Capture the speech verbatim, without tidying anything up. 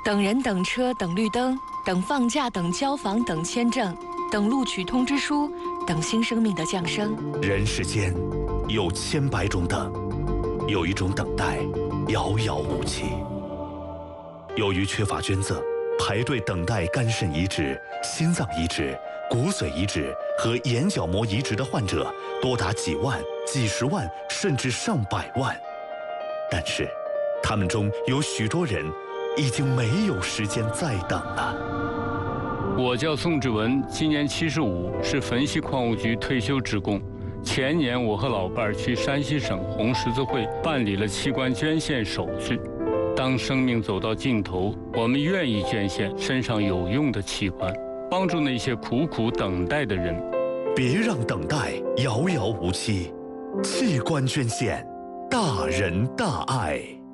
等人、等车、等绿灯，等放假、等交房、等签证，等录取通知书，等新生命的降生。 人世间有千百种等，有一种等待遥遥无期。由于缺乏捐赠，排队等待肝肾移植、心脏移植、骨髓移植和眼角膜移植的患者多达几万、几十万，甚至上百万。但是，他们中有许多人已经没有时间再等了。 我叫宋志文，今年七十五，是汾西矿务局退休职工。前年，我和老伴儿去山西省红十字会办理了器官捐献手续。当生命走到尽头，我们愿意捐献身上有用的器官，帮助那些苦苦等待的人。 别让等待遥遥无期，器官捐献，大仁大爱。